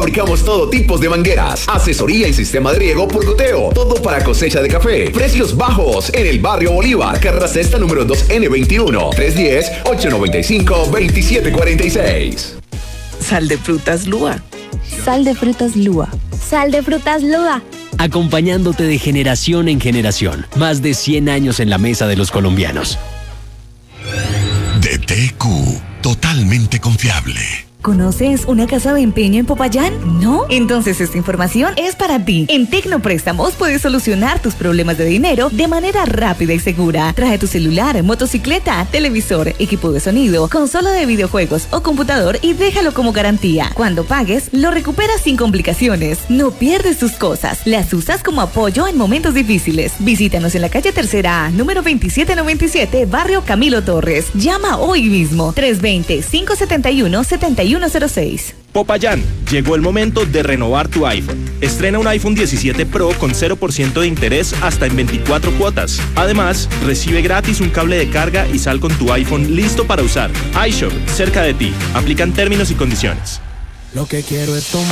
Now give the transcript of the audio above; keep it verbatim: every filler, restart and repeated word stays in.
Fabricamos todo tipo de mangueras, asesoría y sistema de riego por goteo, todo para cosecha de café. Precios bajos en el barrio Bolívar, carrera sexta número dos N veintiuno, tres uno cero, ocho nueve cinco, dos siete cuatro seis. Sal de frutas Lua. Sal de frutas Lua. Sal de frutas Lua. Acompañándote de generación en generación. Más de cien años en la mesa de los colombianos. D T Q, totalmente confiable. ¿Conoces una casa de empeño en Popayán? ¿No? Entonces esta información es para ti. En Tecnopréstamos puedes solucionar tus problemas de dinero de manera rápida y segura. Trae tu celular, motocicleta, televisor, equipo de sonido, consola de videojuegos o computador y déjalo como garantía. Cuando pagues, lo recuperas sin complicaciones. No pierdes tus cosas. Las usas como apoyo en momentos difíciles. Visítanos en la calle Tercera A, número veintisiete noventa y siete, barrio Camilo Torres. Llama hoy mismo. tres dos cero, cinco siete uno, siete uno cero seis. Popayán, llegó el momento de renovar tu iPhone. Estrena un iPhone diecisiete Pro con cero por ciento de interés hasta en veinticuatro cuotas. Además, recibe gratis un cable de carga y sal con tu iPhone listo para usar. iShop, cerca de ti. Aplican términos y condiciones. Lo que quiero es tomar.